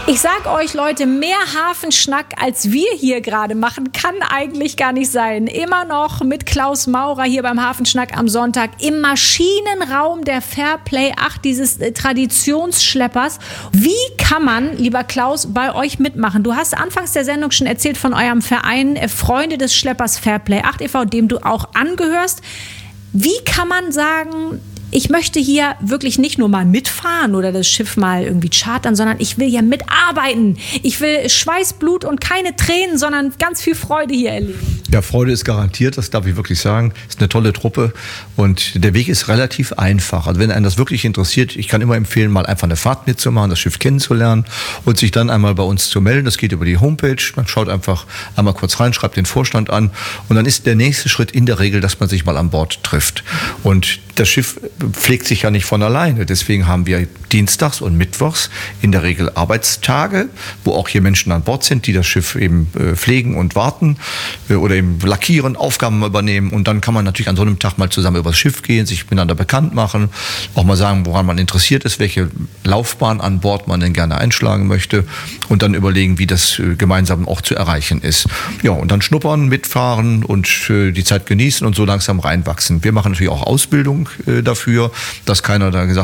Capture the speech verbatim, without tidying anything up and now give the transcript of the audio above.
Ich sag euch, Leute, mehr Hafenschnack, als wir hier gerade machen, kann eigentlich gar nicht sein. Immer noch mit Klaus Maurer hier beim Hafenschnack am Sonntag im Maschinenraum der Fairplay acht, dieses äh, Traditionsschleppers. Wie kann man, lieber Klaus, bei euch mitmachen? Du hast anfangs der Sendung schon erzählt von eurem Verein äh, Freunde des Schleppers Fairplay acht e V, dem du auch angehörst. Wie kann man sagen, ich möchte hier wirklich nicht nur mal mitfahren oder das Schiff mal irgendwie chartern, sondern ich will hier mitarbeiten. Ich will Schweiß, Blut und keine Tränen, sondern ganz viel Freude hier erleben. Ja, Freude ist garantiert, das darf ich wirklich sagen. Ist eine tolle Truppe und der Weg ist relativ einfach. Also wenn einen das wirklich interessiert, ich kann immer empfehlen, mal einfach eine Fahrt mitzumachen, das Schiff kennenzulernen und sich dann einmal bei uns zu melden. Das geht über die Homepage. Man schaut einfach einmal kurz rein, schreibt den Vorstand an und dann ist der nächste Schritt in der Regel, dass man sich mal an Bord trifft. Und das Schiff pflegt sich ja nicht von alleine. Deswegen haben wir dienstags und mittwochs in der Regel Arbeitstage, wo auch hier Menschen an Bord sind, die das Schiff eben äh, pflegen und warten äh, oder eben lackieren, Aufgaben übernehmen. Und dann kann man natürlich an so einem Tag mal zusammen übers Schiff gehen, sich miteinander bekannt machen, auch mal sagen, woran man interessiert ist, welche Laufbahn an Bord man denn gerne einschlagen möchte und dann überlegen, wie das äh, gemeinsam auch zu erreichen ist. Ja, und dann schnuppern, mitfahren und äh, die Zeit genießen und so langsam reinwachsen. Wir machen natürlich auch Ausbildung äh, dafür, dass keiner da gesagt